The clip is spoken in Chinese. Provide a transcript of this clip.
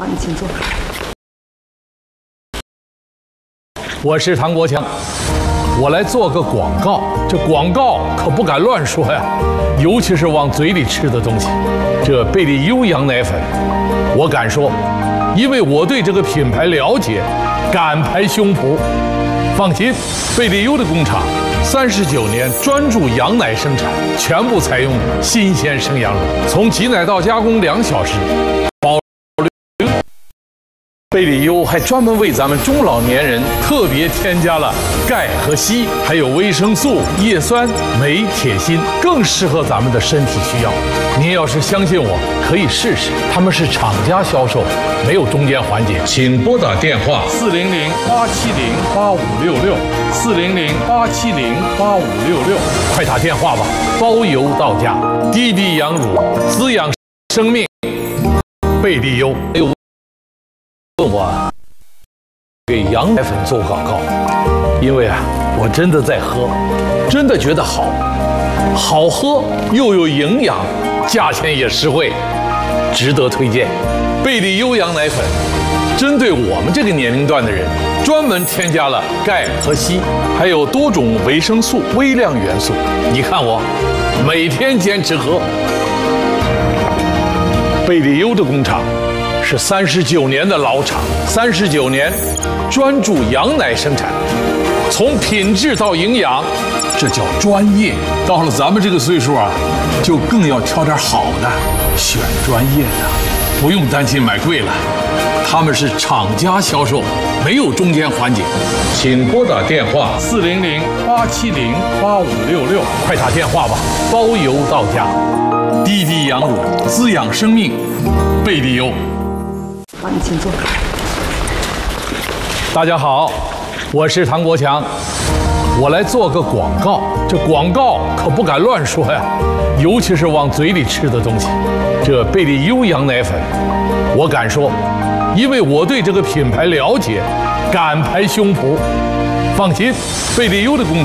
好，你请坐。 我是唐国强，我来做个广告。这广告可不敢乱说呀，尤其是往嘴里吃的东西。这贝利优羊奶粉，我敢说，因为我对这个品牌了解，敢拍胸脯。放心，贝利优的工厂39年专注羊奶生产，全部采用新鲜生羊乳，从挤奶到加工2小时。贝利优还专门为咱们中老年人特别添加了钙和硒，还有维生素、叶酸、镁、铁、锌，更适合咱们的身体需要。您要是相信我，可以试试。他们是厂家销售，没有中间环节。请拨打电话400-870-8566，400-870-8566，快打电话吧，包邮到家。滴滴羊乳，滋养生命。贝利优。问我给羊奶粉做广告，因为我真的在喝，真的觉得好喝又有营养，价钱也实惠，值得推荐。贝利优羊奶粉针对我们这个年龄段的人，专门添加了钙和硒，还有多种维生素、微量元素。你看我每天坚持喝。贝利优的工厂是39年的老厂，39年专注羊奶生产，从品质到营养，这叫专业。到了咱们这个岁数就更要挑点好的，选专业的，不用担心买贵了。他们是厂家销售，没有中间环节。请拨打电话400-870-8566，快打电话吧，包邮到家。滴滴羊乳，滋养生命，贝利优。 好，你请坐。 大家好，我是唐国强，我来做个广告。这广告可不敢乱说呀，尤其是往嘴里吃的东西。这贝利优羊奶粉，我敢说，因为我对这个品牌了解，敢拍胸脯。放心，贝利优的工厂